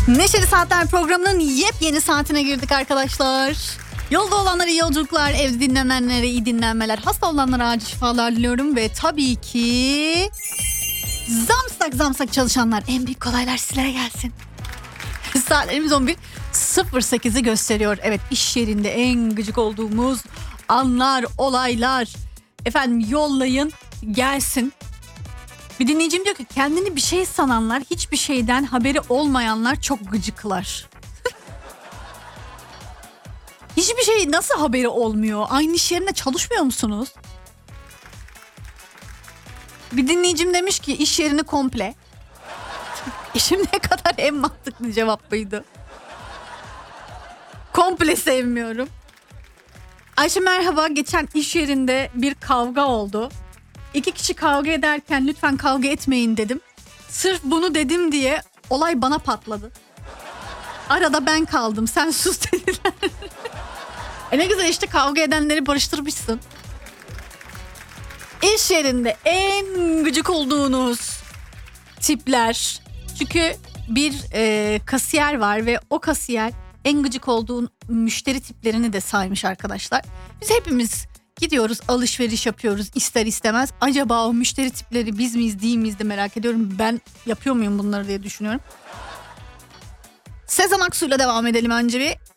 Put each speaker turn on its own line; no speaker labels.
Neşeli Saatler programının yepyeni saatine girdik arkadaşlar. Yolda olanlara iyi yolculuklar, evde dinlenenlere iyi dinlenmeler, hasta olanlara acil şifalar diliyorum ve tabii ki zamsak çalışanlar en büyük kolaylar sizlere gelsin. Saatlerimiz 11.08'i gösteriyor. Evet, iş yerinde en gıcık olduğumuz anlar, olaylar. Efendim yollayın gelsin. Bir dinleyicim diyor ki kendini bir şey sananlar, hiçbir şeyden haberi olmayanlar çok gıcıklar. Hiçbir şey nasıl haberi olmuyor? Aynı iş yerinde çalışmıyor musunuz? Bir dinleyicim demiş ki iş yerini komple. Şimdiye kadar en mantıklı cevap buydu. Komple sevmiyorum. Ayşe merhaba, geçen iş yerinde bir kavga oldu. 2 kişi kavga ederken lütfen kavga etmeyin dedim. Sırf bunu dedim diye olay bana patladı. Arada ben kaldım, sen sus dediler. Ne güzel işte, kavga edenleri barıştırmışsın. İş yerinde en gıcık olduğunuz tipler. Çünkü bir kasiyer var ve o kasiyer en gıcık olduğun müşteri tiplerini de saymış arkadaşlar. Biz hepimiz gidiyoruz, alışveriş yapıyoruz ister istemez. Acaba o müşteri tipleri biz miyiz değil miyiz de merak ediyorum. Ben yapıyor muyum bunları diye düşünüyorum. Sezen Aksu'yla devam edelim önce bir.